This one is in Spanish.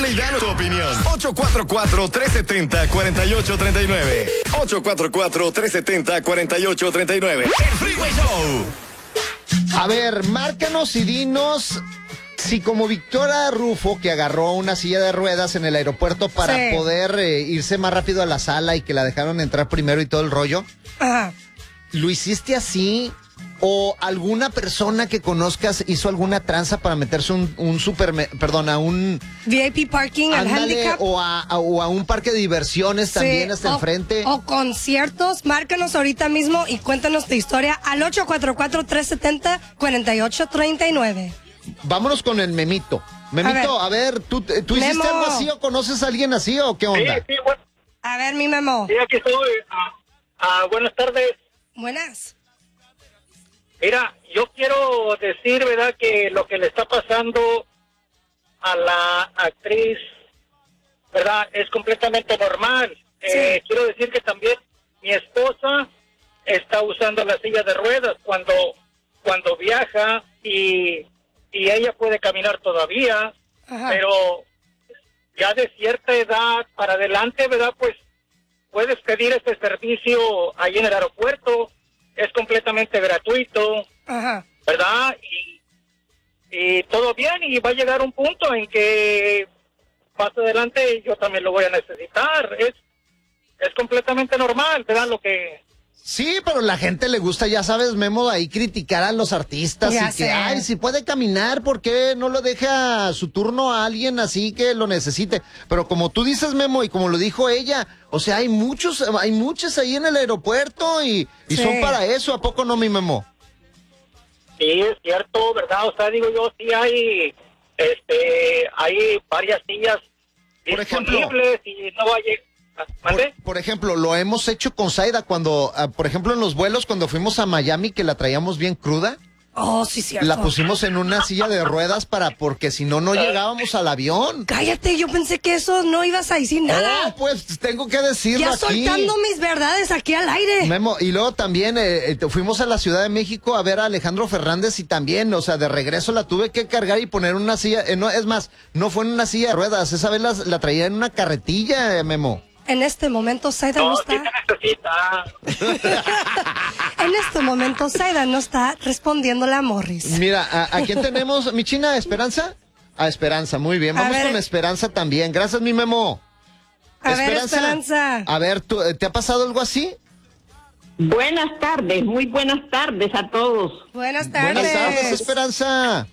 Habla y danos tu opinión. 844-370-4839. 844-370-4839. El Freeway Show. A ver, márcanos y dinos si como Victoria Rufo, que agarró una silla de ruedas en el aeropuerto para poder irse más rápido a la sala y que la dejaron entrar primero y todo el rollo. Ajá. ¿Lo hiciste así? ¿O alguna persona que conozcas hizo alguna tranza para meterse a un VIP parking, al handicap. O a un parque de diversiones también hasta enfrente? O conciertos. Márcanos ahorita mismo y cuéntanos tu historia al 844-370-4839. Vámonos con el Memito. Memito, a ver, ¿tú hiciste algo así o conoces a alguien así o qué onda? Sí, bueno. A ver, mi Memo. Sí, aquí estoy. Buenas tardes. Buenas. Mira, yo quiero decir, ¿verdad?, que lo que le está pasando a la actriz, ¿verdad?, es completamente normal. Quiero decir que también mi esposa está usando la silla de ruedas cuando viaja y ella puede caminar todavía. Ajá. Pero ya de cierta edad para adelante, ¿verdad?, pues puedes pedir este servicio ahí en el aeropuerto. Es completamente gratuito. Ajá. ¿Verdad? Y todo bien, y va a llegar un punto en que más adelante yo también lo voy a necesitar. Es completamente normal, ¿verdad? Lo que... Sí, pero la gente le gusta, ya sabes, Memo, ahí criticar a los artistas Ya y sé. que, ay, si puede caminar, ¿por qué no lo deja su turno a alguien así que lo necesite? Pero como tú dices, Memo, y como lo dijo ella, o sea, hay muchos ahí en el aeropuerto y son para eso, ¿a poco no, mi Memo? Sí, es cierto, ¿verdad? O sea, digo yo, sí hay varias sillas disponibles y no va a llegar. Por ejemplo, lo hemos hecho con Zaida cuando, por ejemplo, en los vuelos, cuando fuimos a Miami, que la traíamos bien cruda. Oh, sí, cierto. La pusimos en una silla de ruedas porque si no llegábamos al avión. Cállate, yo pensé que eso no ibas a decir nada. No, pues tengo que decirlo ya aquí. soltando mis verdades aquí al aire. Memo, y luego también fuimos a la Ciudad de México a ver a Alejandro Fernández y también, o sea, de regreso la tuve que cargar y poner una silla, no, es más, no fue en una silla de ruedas, esa vez la traía en una carretilla, Memo. En este momento, Zaida no está. Sí necesita. En este momento, Zaida no está respondiéndole a Morris. Mira, ¿a quién tenemos? ¿Mi China, Esperanza? A Esperanza, muy bien. Vamos con Esperanza también. Gracias, mi Memo. A ver, Esperanza. A ver, ¿te ha pasado algo así? Buenas tardes, muy buenas tardes a todos. Buenas tardes. Buenas tardes, Esperanza.